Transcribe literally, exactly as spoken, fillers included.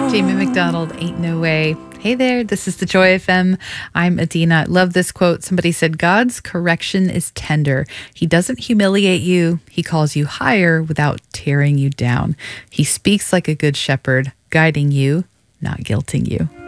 Jamie McDonald, Ain't No Way. Hey there, this is the Joy F M. I'm Adina. Love this quote. Somebody said, God's correction is tender. He doesn't humiliate you. He calls you higher without tearing you down. He speaks like a good shepherd, guiding you, not guilting you.